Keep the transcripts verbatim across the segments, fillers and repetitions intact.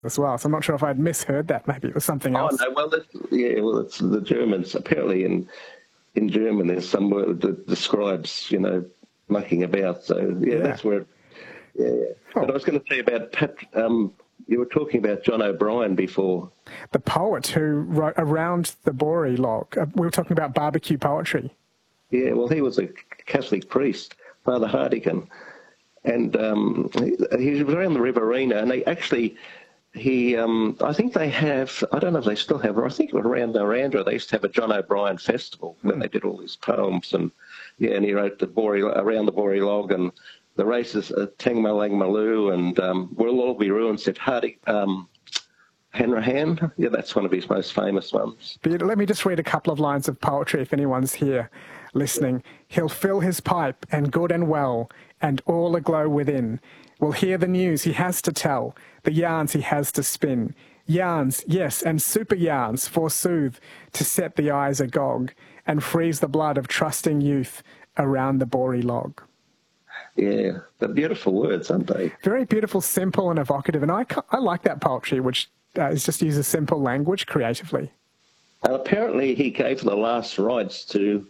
as well. So I'm not sure if I'd misheard that. Maybe it was something Oh, else. no, well, it's, yeah, well, it's the Germans. Apparently in, in German there's some word that describes, you know, mucking about. So, yeah, Yeah. that's where, yeah. yeah. Oh. But I was going to say about, Pat, um, you were talking about John O'Brien before. The poet who wrote Around the Bory Log. Uh, we were talking about barbecue poetry. Yeah, well, he was a Catholic priest, Father Hardigan. And um, he, he was around the Riverina, and they actually, he, um, I think they have, I don't know if they still have, or I think around Narrandera they used to have a John O'Brien festival when they did all these poems, and yeah, and he wrote the Bory, Around the Bory Log, and the races at Tengmalang Maloo, and um, Will All Be Ruined, said Hardy, um, Hanrahan. Yeah, that's one of his most famous ones. But let me just read a couple of lines of poetry if anyone's here listening. He'll fill his pipe, and good and well, and all aglow within, will hear the news he has to tell, the yarns he has to spin. Yarns, yes, and super yarns, forsooth, to set the eyes agog, and freeze the blood of trusting youth around the Bory Log. Yeah, they're beautiful words, aren't they? Very beautiful, simple and evocative, and I, I like that poetry, which uh, is just uses simple language creatively. And apparently he gave the last rites to,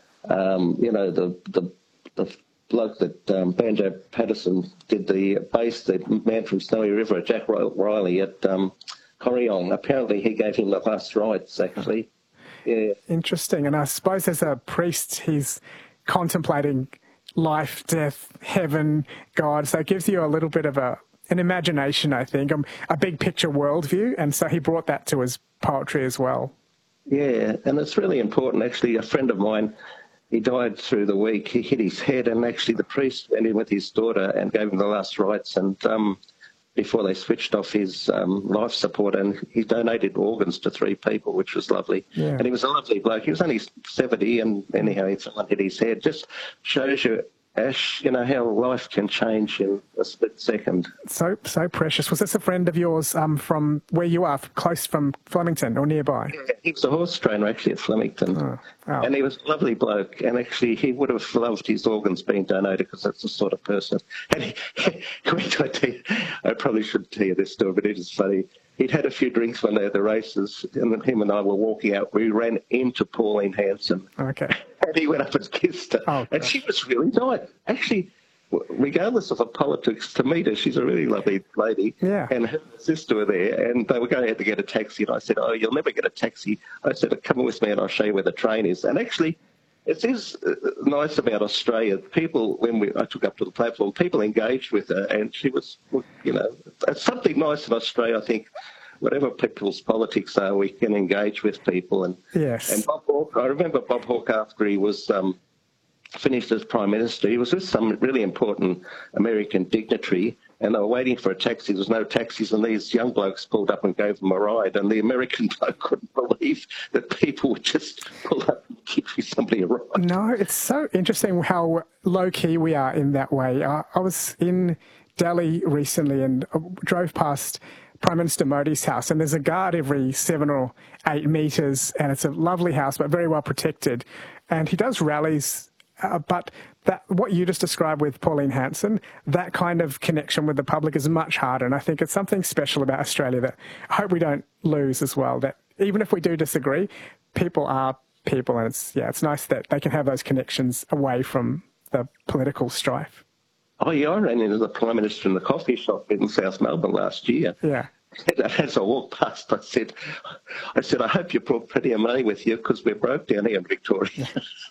um, you know, the, the, the bloke that um, Banjo Patterson did the bass, the man from Snowy River, Jack Riley at um, Corryong. Apparently he gave him the last rites, actually. Yeah. Interesting. And I suppose as a priest, he's contemplating life, death, heaven, God. So it gives you a little bit of a an imagination, I think, um, a big picture worldview. And so he brought that to his poetry as well. Yeah, and it's really important. Actually, a friend of mine, he died through the week. He hit his head, and actually the priest went in with his daughter and gave him the last rites, and um, before they switched off his um, life support, and he donated organs to three people, which was lovely. Yeah. And he was a lovely bloke. He was only seventy, and anyhow, someone hit his head. Just shows you, Ash, you know, how life can change in a split second. So so precious. Was this a friend of yours um, from where you are, close from Flemington or nearby? Yeah, he was a horse trainer actually at Flemington. Oh, oh. And he was a lovely bloke. And actually he would have loved his organs being donated because that's the sort of person. And he, wait, I, tell you, I probably shouldn't tell you this story, but it is funny. He'd had a few drinks one day at the races, and then him and I were walking out. We ran into Pauline Hanson. Okay. And he went up and kissed her. Oh, and she was really nice. Actually, regardless of the politics, to meet her, she's a really lovely lady. Yeah. And her sister were there, and they were going out to get a taxi. And I said, oh, you'll never get a taxi. I said, come with me and I'll show you where the train is. And actually, it is nice about Australia. People, when we, I took up to the platform, people engaged with her, and she was, you know, it's something nice in Australia, I think. Whatever people's politics are, we can engage with people. And yes. And Bob Hawke, I remember Bob Hawke after he was um, finished as Prime Minister, he was with some really important American dignitary, and they were waiting for a taxi. There was no taxis, and these young blokes pulled up and gave them a ride. And the American bloke couldn't believe that people would just pull up and give you somebody a ride. No, it's so interesting how low-key we are in that way. I, I was in Delhi recently and drove past Prime Minister Modi's house, and there's a guard every seven or eight metres, and it's a lovely house, but very well protected. And he does rallies, uh, but that what you just described with Pauline Hanson, that kind of connection with the public is much harder. And I think it's something special about Australia that I hope we don't lose as well, that even if we do disagree, people are people, and it's, yeah, it's nice that they can have those connections away from the political strife. Oh, yeah, I ran into the Prime Minister in the coffee shop in South Melbourne last year. Yeah. And as I walked past, I said, I said, I hope you brought plenty of money with you because we're broke down here in Victoria.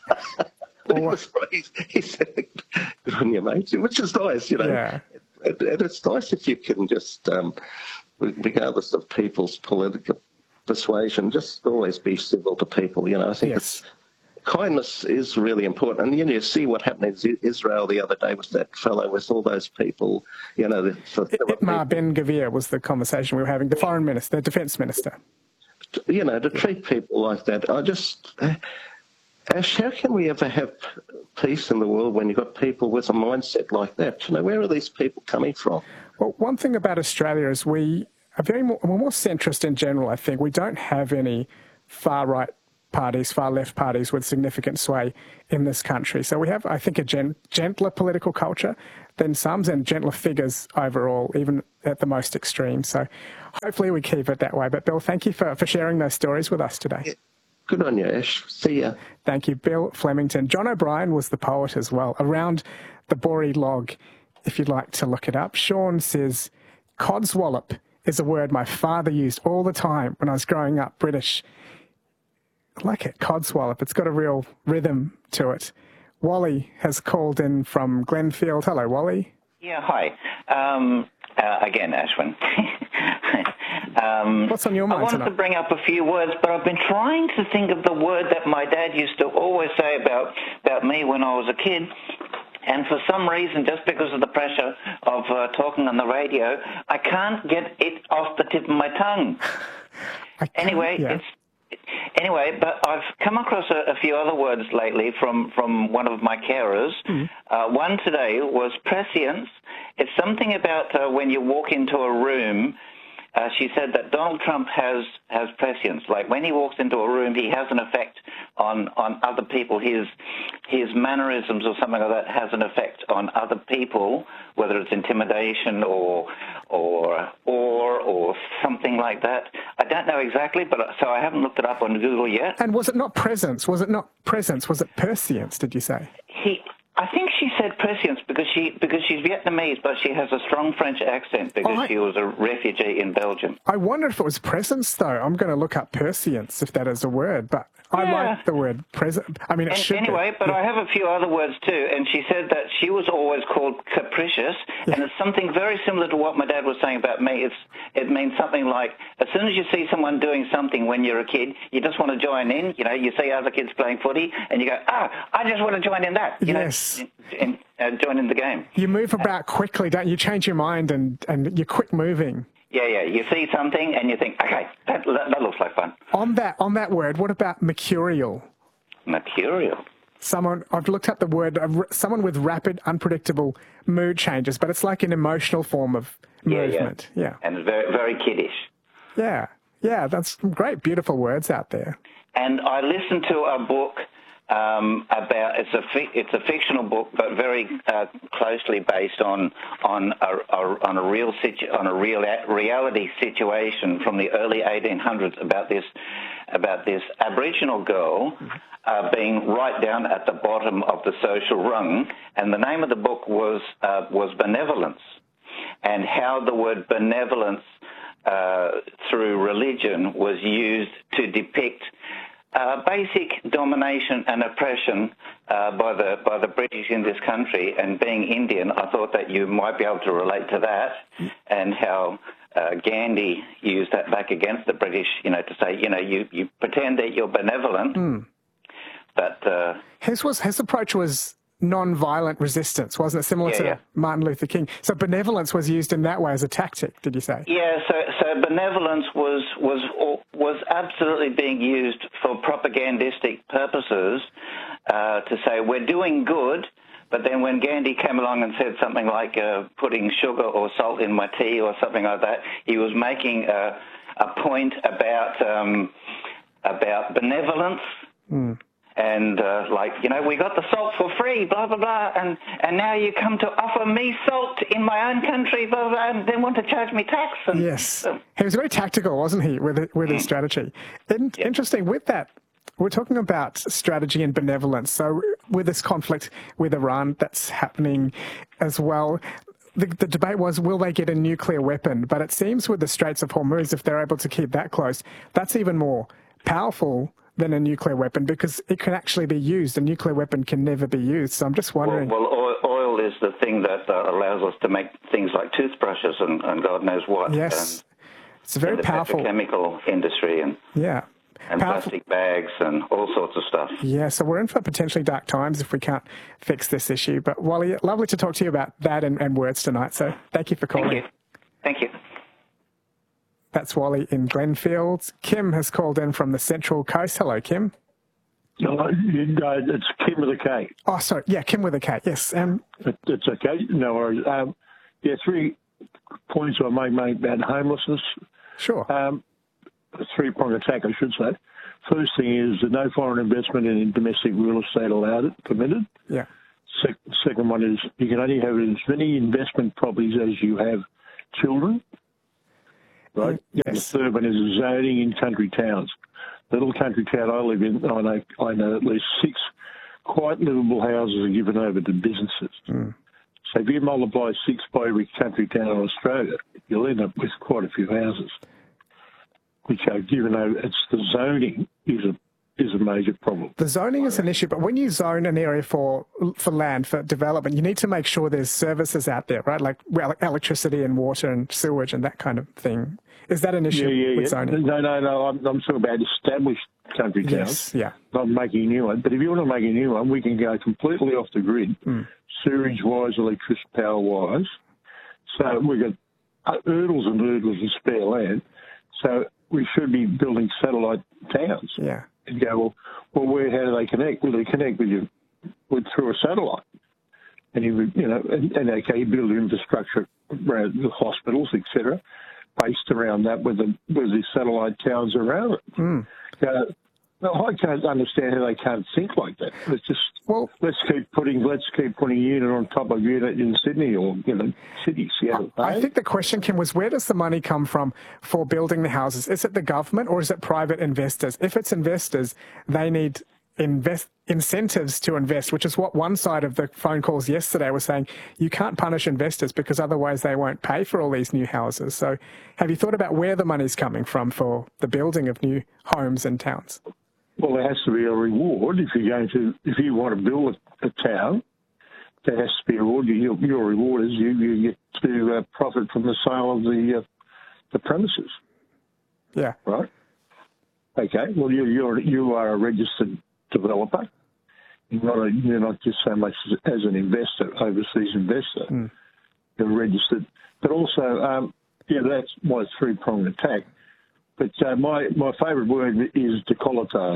But Well, it was, he, he said, good on you, mate, which is nice, you know. Yeah. And, and it's nice if you can just, um, regardless of people's political persuasion, just always be civil to people, you know. I think yes. it's, kindness is really important. And you, know, you see what happened in Israel the other day with that fellow, with all those people, you know. The, for, Itmar Ben-Gvir was the conversation we were having, the foreign minister, the defence minister. You know, to treat people like that, I just... Ash, how can we ever have peace in the world when you've got people with a mindset like that? You know, where are these people coming from? Well, one thing about Australia is we are very more, we're more centrist in general, I think. We don't have any far-right parties, far-left parties with significant sway in this country. So we have, I think, a gen- gentler political culture than some, and gentler figures overall, even at the most extreme. So hopefully we keep it that way. But Bill, thank you for, for sharing those stories with us today. Yeah. Good on you, Ash. See ya. Thank you, Bill Flemington. John O'Brien was the poet as well. Around the Boree log, if you'd like to look it up. Sean says, codswallop is a word my father used all the time when I was growing up, British. I like it, codswallop. It's got a real rhythm to it. Wally has called in from Glenfield. Hello, Wally. Yeah, hi. Um, uh, again, Ashwin. um, What's on your mind I wanted tonight? to bring up a few words, but I've been trying to think of the word that my dad used to always say about, about me when I was a kid. And for some reason, just because of the pressure of uh, talking on the radio, I can't get it off the tip of my tongue. Anyway, yeah. it's Anyway, but I've come across a, a few other words lately from, from one of my carers. Mm. Uh, one today was prescience. It's something about uh, when you walk into a room. Uh, she said that Donald Trump has, has prescience. Like when he walks into a room, he has an effect on, on other people. His, his mannerisms or something like that has an effect on other people, whether it's intimidation or, or, or, or something like that. I don't know exactly, but so I haven't looked it up on Google yet. And was it not presence? Was it not presence? Was it prescience, did you say? He... I think she said prescience because she because she's Vietnamese, but she has a strong French accent because oh, I, she was a refugee in Belgium. I wondered if it was presence, though. I'm going to look up prescience if that is a word, but yeah. I like the word present. I mean, it and, should anyway, be. but yeah. I have a few other words too, and she said that she was always called capricious, yeah. and it's something very similar to what my dad was saying about me. It's it means something like as soon as you see someone doing something when you're a kid, you just want to join in. You know, you see other kids playing footy, and you go, ah, I just want to join in that. You yes. know, in, uh, join in the game. You move about quickly, don't you? You change your mind and, and you're quick moving. Yeah, yeah. You see something and you think, okay, that, that, that looks like fun. On that, on that word, what about mercurial? Mercurial. Someone, I've looked up the word, uh, someone with rapid, unpredictable mood changes, but it's like an emotional form of movement. Yeah, yeah. yeah. And very, very kiddish. Yeah, yeah. That's great, beautiful words out there. And I listened to a book um, about it's a fi- it's a fictional book, but very uh, closely based on on a, a on a real situ- on a real reality situation from the early eighteen hundreds about this about this Aboriginal girl uh, being right down at the bottom of the social rung, and the name of the book was uh, was Benevolence, and how the word benevolence uh, through religion was used to depict Uh, basic domination and oppression uh, by the by the British in this country. And being Indian, I thought that you might be able to relate to that, and how uh, Gandhi used that back against the British, you know, to say, you know, you, you pretend that you're benevolent, mm. but... Uh, his, was, his approach was non-violent resistance, wasn't it? Similar yeah, to yeah. Martin Luther King. So benevolence was used in that way as a tactic, did you say? Yeah, so so benevolence was was was absolutely being used for propagandistic purposes uh, to say we're doing good, but then when Gandhi came along and said something like uh, putting sugar or salt in my tea or something like that, he was making a, a point about um, about benevolence. Mm. And, uh, like, you know, we got the salt for free, blah, blah, blah, and, and now you come to offer me salt in my own country, blah, blah, and then want to charge me tax. And, yes. Um, he was very tactical, wasn't he, with, it, with his mm. strategy. And yeah. Interesting, with that, we're talking about strategy and benevolence. So with this conflict with Iran that's happening as well, the, the debate was, will they get a nuclear weapon? But it seems with the Straits of Hormuz, if they're able to keep that close, that's even more powerful than a nuclear weapon, because it can actually be used. A nuclear weapon can never be used. So I'm just wondering... Well, well oil, oil is the thing that uh, allows us to make things like toothbrushes and, and God knows what. Yes. And it's a very the powerful... petrochemical industry and, yeah. and plastic bags and all sorts of stuff. Yeah, so we're in for potentially dark times if we can't fix this issue. But Wally, lovely to talk to you about that and, and words tonight. So thank you for calling. Thank you. Thank you. That's Wally in Glenfield. Kim has called in from the Central Coast. Hello, Kim. No, it's Kim with a K. Oh, sorry. Yeah, Kim with a K. Yes. Um, it, it's okay. No worries. Um, yeah, three points I may make about homelessness. Sure. Um, a three-pronged attack, I should say. First thing is no foreign investment in domestic real estate allowed, it, permitted. Yeah. Se- second one is you can only have as many investment properties as you have children, right? Yes. And the third one is zoning in country towns. The little country town I live in, I know, I know at least six quite livable houses are given over to businesses. Mm. So if you multiply six by every country town in Australia, you'll end up with quite a few houses, which are given over. It's the zoning is a is a major problem. The zoning is an issue, but when you zone an area for for land, for development, you need to make sure there's services out there, right? Like well, electricity and water and sewage and that kind of thing. Is that an issue yeah, yeah, with yeah. zoning? No, no, no. I'm, I'm talking about established country towns. Yes, yeah. Not making a new one. But if you want to make a new one, we can go completely off the grid, mm. sewerage-wise, electricity power-wise. So we've got hurdles and hurdles of spare land. So we should be building satellite towns. Yeah. And go, well, well, where, how do they connect? Well, they connect with you with, through a satellite. And, you, you know, and, and okay, you build infrastructure around the hospitals, et cetera, based around that with the with the satellite towns around it. Mm. Uh, no, I can't understand how they can't think like that. Let's just well, let's keep putting let's keep putting unit on top of unit in Sydney or you know Sydney, Seattle. I, I think the question, Kim, was where does the money come from for building the houses? Is it the government or is it private investors? If it's investors, they need invest incentives to invest, which is what one side of the phone calls yesterday was saying. You can't punish investors because otherwise they won't pay for all these new houses. So have you thought about where the money's coming from for the building of new homes and towns? Well, there has to be a reward if you're going to, if you want to build a, a town, there has to be a reward. Your, your reward is you, you get to uh, profit from the sale of the uh, the premises. Yeah. Right? Okay. Well, you you're you are a registered developer. You're not, a, you're not just so much as, as an investor, overseas investor. Mm. You're registered. But also, um, yeah, that's my three-pronged attack. But uh, my, my favourite word is decolletage.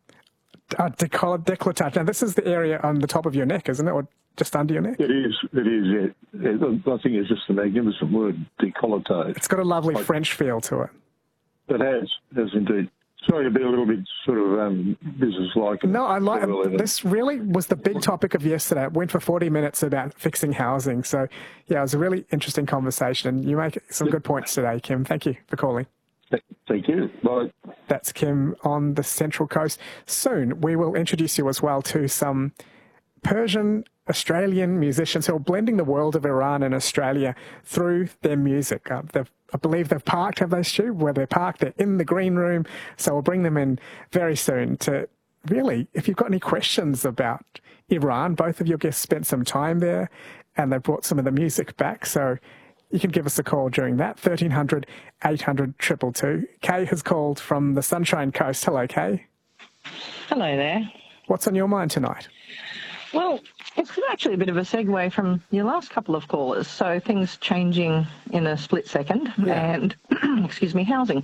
Uh, decoll- decolletage. Now, this is the area on the top of your neck, isn't it, or just under your neck? It is. It is, yeah. I think it's just a magnificent word, decolletage. It's got a lovely like, French feel to it. It has. It has indeed. Sorry to be a little bit sort of um, business-like. No, I like it. This really was the big topic of yesterday. It went for forty minutes about fixing housing. So, yeah, it was a really interesting conversation. And you make some good points today, Kim. Thank you for calling. Thank you. Bye. That's Kim on the Central Coast. Soon, we will introduce you as well to some Persian Australian musicians who are blending the world of Iran and Australia through their music. Uh, I believe they've parked, have they, Stu? Where they're parked, they're in the green room. So we'll bring them in very soon to really, if you've got any questions about Iran, both of your guests spent some time there and they brought some of the music back. So you can give us a call during that, thirteen hundred, eight hundred, two two two. Kay has called from the Sunshine Coast. Hello, Kay. Hello there. What's on your mind tonight? Well, it's actually a bit of a segue from your last couple of callers. So things changing in a split second yeah. and, excuse me, housing.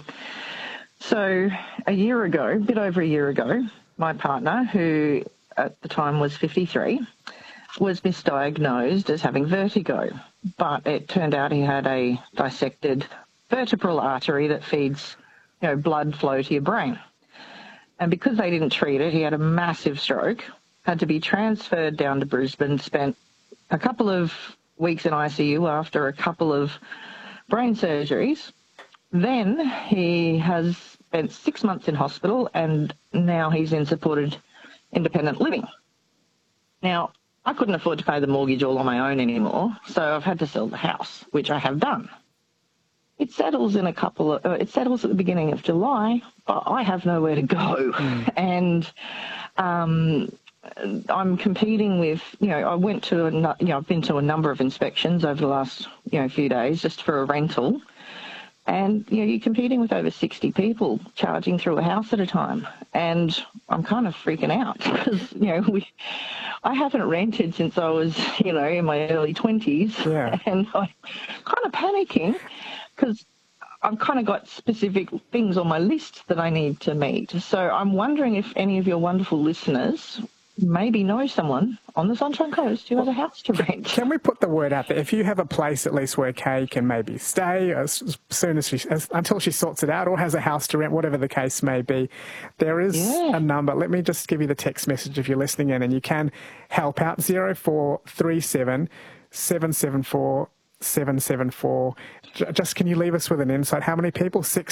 So a year ago, a bit over a year ago, my partner, who at the time was fifty-three, was misdiagnosed as having vertigo. But it turned out he had a dissected vertebral artery that feeds, you know, blood flow to your brain. And because they didn't treat it, he had a massive stroke, had to be transferred down to Brisbane, spent a couple of weeks in I C U after a couple of brain surgeries. Then he has spent six months in hospital and now he's in supported independent living. Now, I couldn't afford to pay the mortgage all on my own anymore, so I've had to sell the house, which I have done. It settles in a couple of, uh, it settles at the beginning of July, but I have nowhere to go. Mm. And um, I'm competing with, you know, I went to, a, you know, I've been to a number of inspections over the last, you know, few days just for a rental. And, you know, you're competing with over sixty people charging through a house at a time. And I'm kind of freaking out because, you know, we, I haven't rented since I was, you know, in my early twenties. Yeah. And I'm kind of panicking because I've kind of got specific things on my list that I need to meet. So I'm wondering if any of your wonderful listeners maybe know someone on the Sunshine Coast who has a house to rent. Can we put the word out there? If you have a place at least where Kay can maybe stay as soon as she, as, until she sorts it out or has a house to rent, whatever the case may be, there is yeah. a number. Let me just give you the text message if you're listening in and you can help out, zero four three seven, seven seven four, seven seven four. Just can you leave us with an insight? How many people? Six